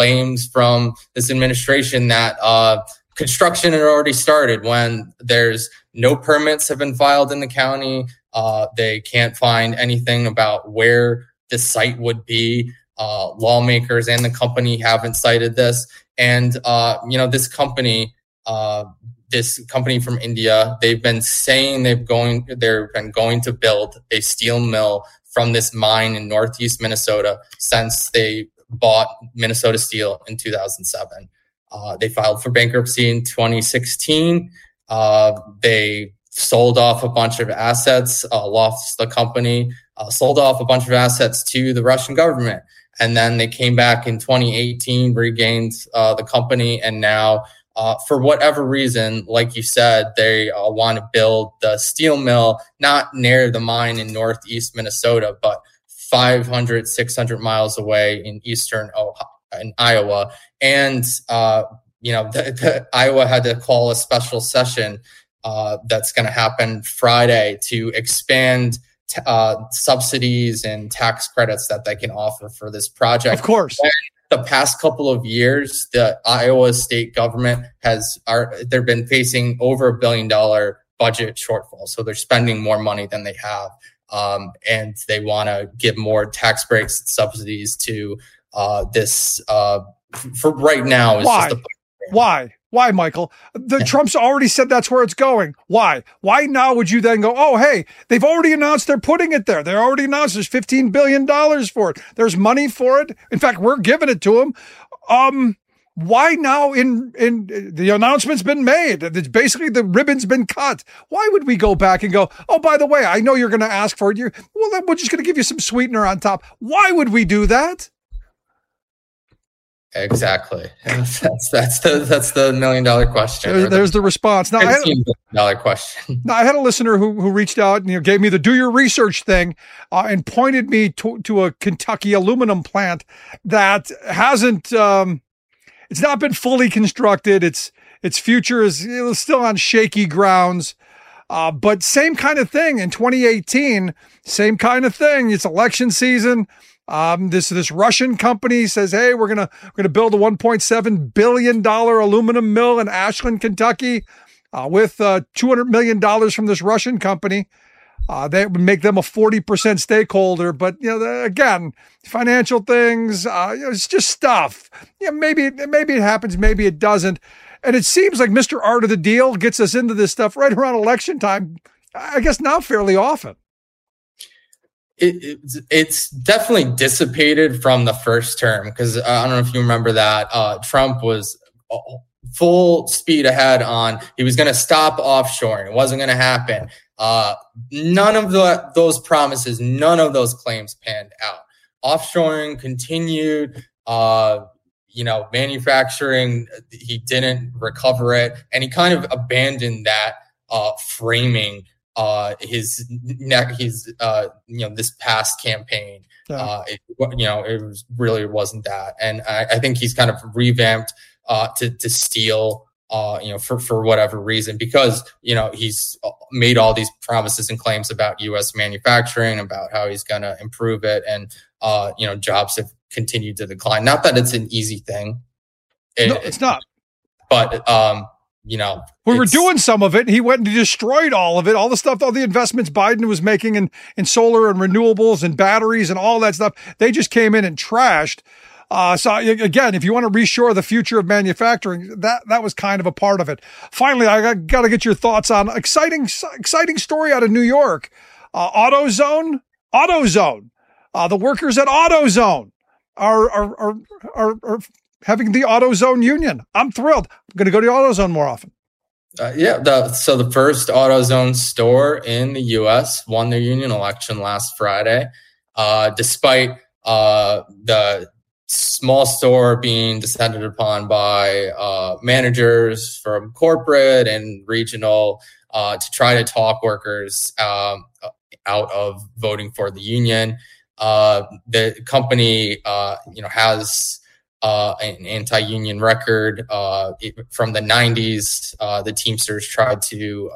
claims from this administration that construction had already started when there's no permits have been filed in the county. They can't find anything about where the site would be. Lawmakers and the company haven't cited this. And, this company from India, they've been saying they've been going to build a steel mill from this mine in Northeast Minnesota since they bought Minnesota Steel in 2007. They filed for bankruptcy in 2016. They sold off a bunch of assets, lost the company, sold off a bunch of assets to the Russian government. And then they came back in 2018, regained the company, and now, for whatever reason, like you said, they want to build the steel mill not near the mine in Northeast Minnesota, but 500, 600 miles away in eastern Iowa. And, Iowa had to call a special session that's going to happen Friday to expand subsidies and tax credits that they can offer for this project. Of course. And the past couple of years, the Iowa state government they've been facing over $1 billion budget shortfall. So they're spending more money than they have. And they want to give more tax breaks and subsidies to this for right now. Why, Michael? Trump's already said that's where it's going. Why now would you then go, oh, hey, they've already announced they're putting it there. They already announced there's $15 billion for it. There's money for it. In fact, we're giving it to them. Why now in the announcement's been made? It's basically the ribbon's been cut. Why would we go back and go, oh, by the way, I know you're going to ask for it. Well, we're just going to give you some sweetener on top. Why would we do that? Exactly. That's the $1 million question. There's the response. Now, $15 million question. Now, I had a listener who reached out and gave me the do your research thing and pointed me to a Kentucky aluminum plant that hasn't. It's not been fully constructed. Its future is still on shaky grounds. But same kind of thing in 2018. Same kind of thing. It's election season. This Russian company says, hey, we're gonna build a $1.7 billion aluminum mill in Ashland, Kentucky, with $200 million from this Russian company. They would make them a 40% stakeholder, but again, financial things, it's just stuff. Maybe it happens, maybe it doesn't, and it seems like Mr. Art of the Deal gets us into this stuff right around election time. I guess now fairly often. It's definitely dissipated from the first term because I don't know if you remember that Trump was full speed ahead on he was going to stop offshoring. It wasn't going to happen. None of those promises, none of those claims panned out. Offshoring continued. Manufacturing, he didn't recover it, and he kind of abandoned that framing. This past campaign, it really wasn't that. And I think he's kind of revamped to steal, for whatever reason, because, he's made all these promises and claims about U.S. manufacturing, about how he's going to improve it. And, jobs have continued to decline. Not that it's an easy thing. No, it's not. But, we were doing some of it. He went and destroyed all of it, all the stuff, all the investments Biden was making in solar and renewables and batteries and all that stuff. They just came in and trashed. So again, if you want to reshore the future of manufacturing, that was kind of a part of it. Finally, I got to get your thoughts on exciting story out of New York. AutoZone. The workers at AutoZone are having the AutoZone union. I'm thrilled. I'm going to go to AutoZone more often. So the first AutoZone store in the U.S. won their union election last Friday, despite the small store being descended upon by managers from corporate and regional to try to talk workers out of voting for the union. The company, has an anti-union record from the 90s. The Teamsters tried to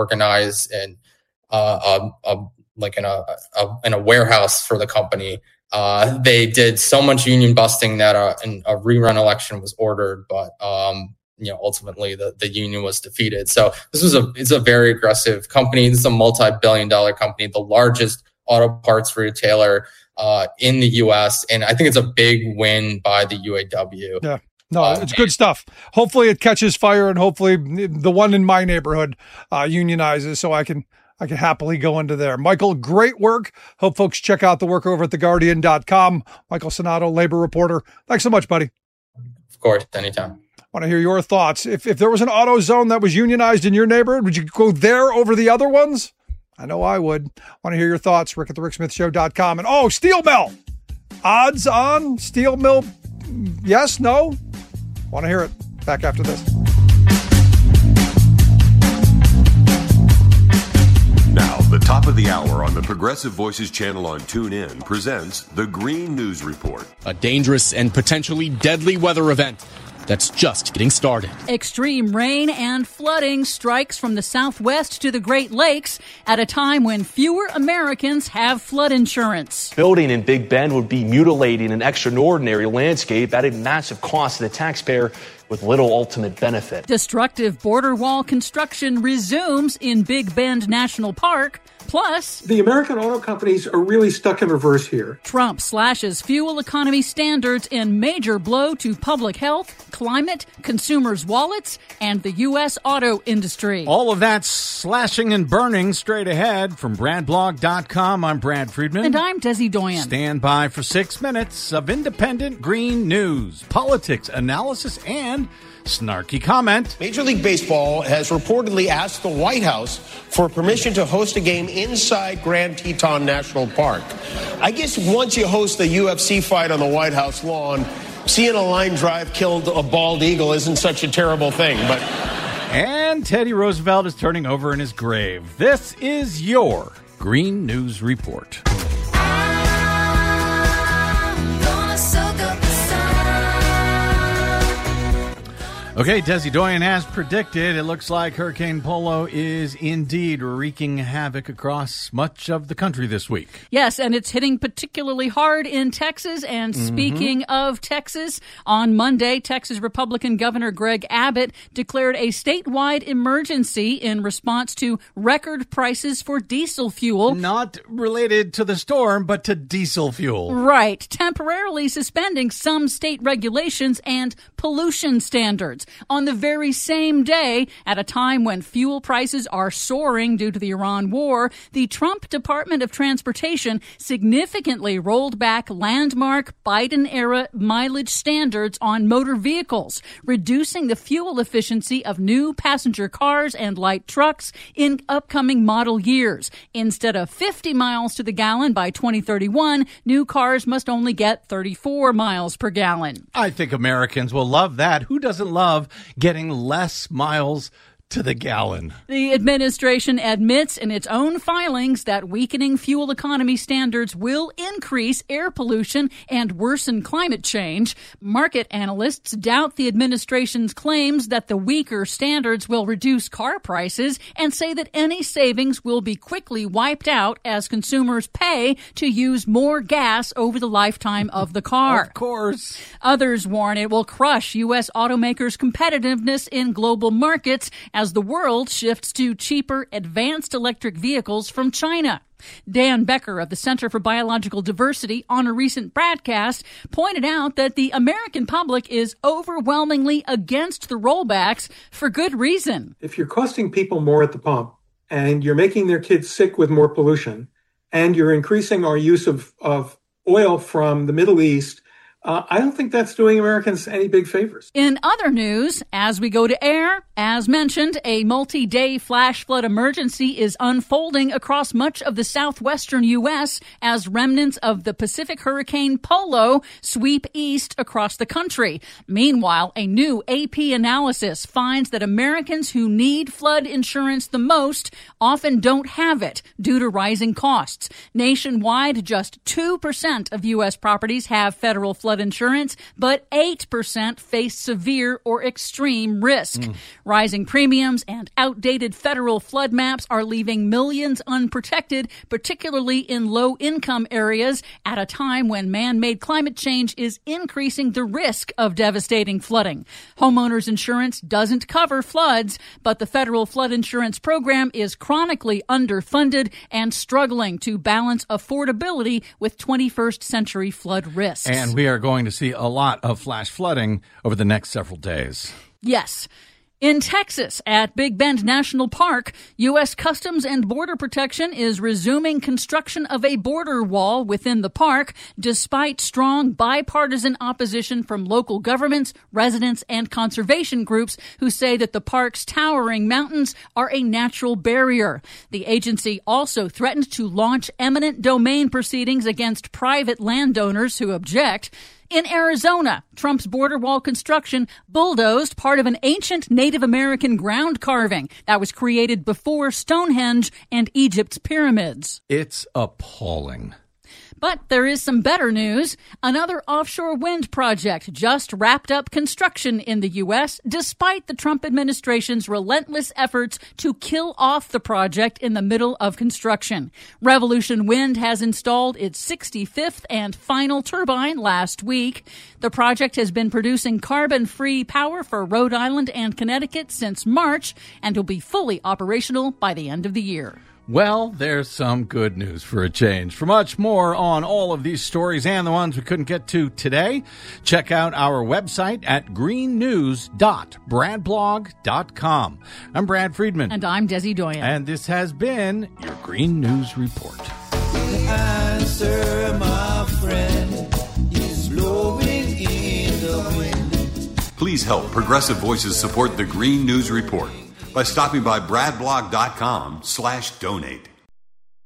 organize in a warehouse for the company they did so much union busting that a rerun election was ordered, but ultimately the union was defeated. So it's a very aggressive company. This is a multi-billion-dollar company, the largest auto parts retailer in the U.S., and I think it's a big win by the UAW. Yeah. No, it's good stuff. Hopefully it catches fire, and hopefully the one in my neighborhood unionizes so I can happily go into there. Michael, great work. Hope folks check out the work over at theguardian.com. Michael Sonato, labor reporter. Thanks so much, buddy. Of course, anytime. Want to hear your thoughts. If there was an AutoZone that was unionized in your neighborhood, would you go there over the other ones? I know I would. Want to hear your thoughts. Rick at thericksmithshow.com. And steel mill. Odds on steel mill. Yes, no? Want to hear it. Back after this. Now, the top of the hour on the Progressive Voices channel on TuneIn presents the Green News Report. A dangerous and potentially deadly weather event that's just getting started. Extreme rain and flooding strikes from the Southwest to the Great Lakes at a time when fewer Americans have flood insurance. Building in Big Bend would be mutilating an extraordinary landscape at a massive cost to the taxpayer with little ultimate benefit. Destructive border wall construction resumes in Big Bend National Park. Plus, the American auto companies are really stuck in reverse here. Trump slashes fuel economy standards in major blow to public health, climate, consumers' wallets, and the U.S. auto industry. All of that slashing and burning straight ahead from BradBlog.com. I'm Brad Friedman. And I'm Desi Doyen. Stand by for 6 minutes of independent green news, politics, analysis, and snarky comment. Major League Baseball has reportedly asked the White House for permission to host a game inside Grand Teton National Park. I guess once you host a UFC fight on the White House lawn, seeing a line drive killed a bald eagle isn't such a terrible thing. And Teddy Roosevelt is turning over in his grave. This is your Green News Report. Okay, Desi Doyen, as predicted, it looks like Hurricane Polo is indeed wreaking havoc across much of the country this week. Yes, and it's hitting particularly hard in Texas. And speaking of Texas, on Monday, Texas Republican Governor Greg Abbott declared a statewide emergency in response to record prices for diesel fuel. Not related to the storm, but to diesel fuel. Right, temporarily suspending some state regulations and pollution standards. On the very same day, at a time when fuel prices are soaring due to the Iran war, the Trump Department of Transportation significantly rolled back landmark Biden-era mileage standards on motor vehicles, reducing the fuel efficiency of new passenger cars and light trucks in upcoming model years. Instead of 50 miles to the gallon by 2031, new cars must only get 34 miles per gallon. I think Americans will love that. Who doesn't love getting less miles to the gallon? The administration admits in its own filings that weakening fuel economy standards will increase air pollution and worsen climate change. Market analysts doubt the administration's claims that the weaker standards will reduce car prices and say that any savings will be quickly wiped out as consumers pay to use more gas over the lifetime of the car. Of course. Others warn it will crush U.S. automakers' competitiveness in global markets as the world shifts to cheaper, advanced electric vehicles from China. Dan Becker of the Center for Biological Diversity on a recent broadcast pointed out that the American public is overwhelmingly against the rollbacks for good reason. If you're costing people more at the pump and you're making their kids sick with more pollution and you're increasing our use of oil from the Middle East, I don't think that's doing Americans any big favors. In other news, as we go to air, as mentioned, a multi-day flash flood emergency is unfolding across much of the southwestern U.S. as remnants of the Pacific Hurricane Polo sweep east across the country. Meanwhile, a new AP analysis finds that Americans who need flood insurance the most often don't have it due to rising costs. Nationwide, just 2% of U.S. properties have federal flood flood insurance, but 8% face severe or extreme risk. Rising premiums and outdated federal flood maps are leaving millions unprotected, particularly in low-income areas, at a time when man-made climate change is increasing the risk of devastating flooding. Homeowners insurance doesn't cover floods, but the federal flood insurance program is chronically underfunded and struggling to balance affordability with 21st century flood risks. And we are going to see a lot of flash flooding over the next several days. Yes. In Texas, at Big Bend National Park, U.S. Customs and Border Protection is resuming construction of a border wall within the park, despite strong bipartisan opposition from local governments, residents, and conservation groups who say that the park's towering mountains are a natural barrier. The agency also threatened to launch eminent domain proceedings against private landowners who object. In Arizona, Trump's border wall construction bulldozed part of an ancient Native American ground carving that was created before Stonehenge and Egypt's pyramids. It's appalling. But there is some better news. Another offshore wind project just wrapped up construction in the U.S., despite the Trump administration's relentless efforts to kill off the project in the middle of construction. Revolution Wind has installed its 65th and final turbine last week. The project has been producing carbon-free power for Rhode Island and Connecticut since March and will be fully operational by the end of the year. Well, there's some good news for a change. For much more on all of these stories and the ones we couldn't get to today, check out our website at greennews.bradblog.com. I'm Brad Friedman. And I'm Desi Doyen. And this has been your Green News Report. The answer, my friend, is blowing in the wind. Please help Progressive Voices support the Green News Report by stopping by bradblog.com/donate.